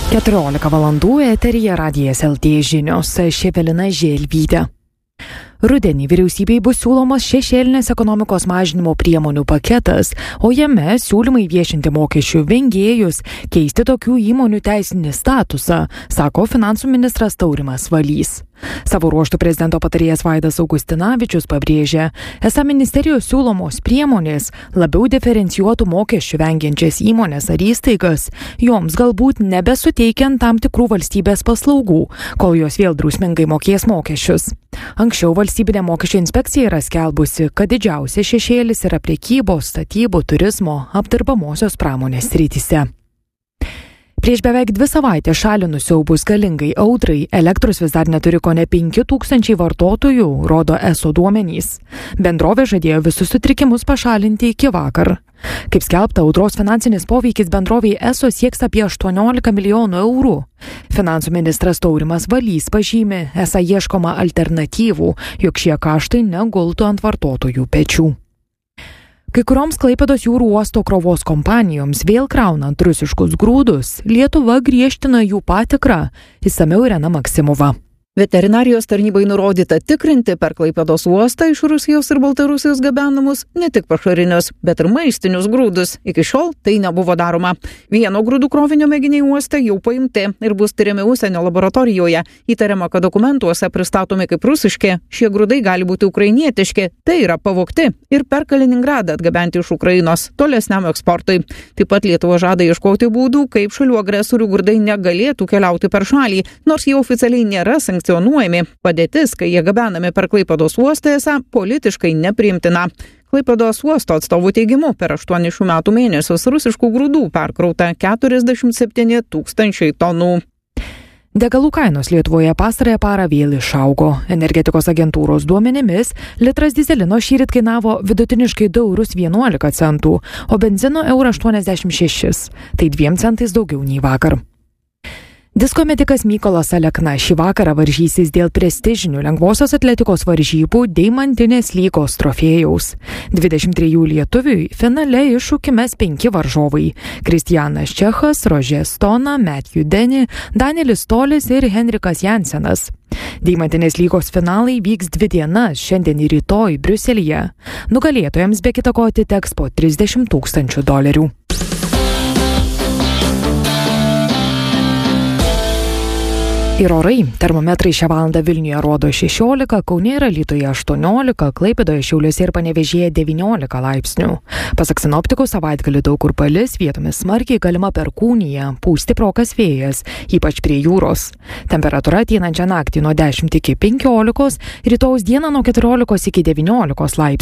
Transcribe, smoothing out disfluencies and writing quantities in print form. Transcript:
14 valandų eteryje Radijas LT žinios, Evelina Želvytė. Rudenį vyriausybei bus siūlomas šešėlinės ekonomikos mažinimo priemonių paketas, o jame siūlymai viešinti mokesčių vengėjus, keisti tokių įmonių teisinį statusą, sako finansų ministras Taurimas Valys. Savo ruožtų prezidento patarėjas Vaidas Augustinavičius pabrėžė, esą ministerijos siūlomos priemonės labiau diferencijuotų mokesčių vengiančias įmonės ar įstaigas, joms galbūt nebesuteikiant tam tikrų valstybės paslaugų, kol jos vėl drausmingai mokės mokesčius. Anksčiau valstybinė mokesčių inspekcija yra skelbusi, kad didžiausias šešėlis yra prekybos, statybų, turizmo, apdirbamosios pramonės srityse. Prieš beveik 2 savaitės šalį nusiaubus galingai audrai, elektros vis dar neturi kone 5000 vartotojų, rodo ESO duomenys. Bendrovė žadėjo visus sutrikimus pašalinti iki vakar. Kaip skelbta, audros finansinis poveikis bendrovei ESO sieks apie 18 milijonų eurų. Finansų ministras Taurimas Valys pažymi, esą ieškoma alternatyvų, jog šie kaštai negultų ant vartotojų pečių. Kai kurioms Klaipėdos jūrų uosto krovos kompanijoms vėl kraunant rusiškus grūdus, Lietuva griežtina jų patikrą, išsamiau Irena Maksimova. Veterinarijos tarnybai nurodyta tikrinti per Klaipėdos uostą iš Rusijos ir Baltarusijos gabenamus ne tik pašarinius, bet ir maistinius grūdus. Iki šiol tai nebuvo daroma. Vieno grūdų krovinio mėginiai uoste jau paimti ir bus tyriami užsienio laboratorijoje. Įtariama, kad dokumentuose pristatomi kaip rusiški, šie grūdai gali būti ukrainietiški, tai yra pavogti ir per Kaliningradą atgabenti iš Ukrainos tolesniam eksportui. Taip pat Lietuva žada ieškoti būdų, kaip šalių agresorių grūdai negalėtų keliauti per šalį, nors jie oficialiai nėra sankcionuojami. Padėtis, kai jie gabenami per Klaipėdos uostą, esą politiškai nepriimtina. Klaipėdos uosto atstovų teigimu, per 8 šių metų mėnesius rusiškų grūdų perkrauta 47 000 tonų. Degalų kainos Lietuvoje pastarąją parą vėl išaugo. Energetikos agentūros duomenimis litras dyzelino šįryt kainavo vidutiniškai 2,11 €, o benzino 1,86 €. Tai 2 centais daugiau nei vakar. Disko metikas Mykolas Alekna šį vakarą varžysis dėl prestižinių lengvosios atletikos varžybų Deimantinės lygos trofėjaus. 23 lietuviui finale iššūkį mes 5 varžovai – Kristianas Čechas, Rožė Stona, Matthew Denny, Danielis Tolis ir Henrikas Jansenas. Deimantinės lygos finalai vyks 2 dienas, šiandien ir rytoj Briuselyje. Nugalėtojams be kita ko atiteks po $30 000. Ir orai. Termometrai šią valandą Vilniuje rodo 16, Kaune ir Alytuje 18, Klaipėdoje, Šiauliuose ir Panevėžyje 19 laipsnių. Pasak sinoptikų, savaitgalį daug kur palis, vietomis smarkiai galima perkūnija, pūs stiprokas vėjas, ypač prie jūros. Temperatūra ateinančią naktį nuo 10 iki 15, rytojaus dieną nuo 14 iki 19 laipsnių.